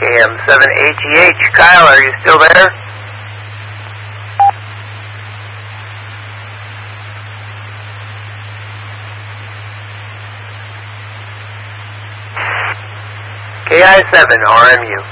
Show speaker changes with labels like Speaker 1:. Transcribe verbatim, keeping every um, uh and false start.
Speaker 1: K M seven H E H, Kyle, are you still there? K I seven R M U.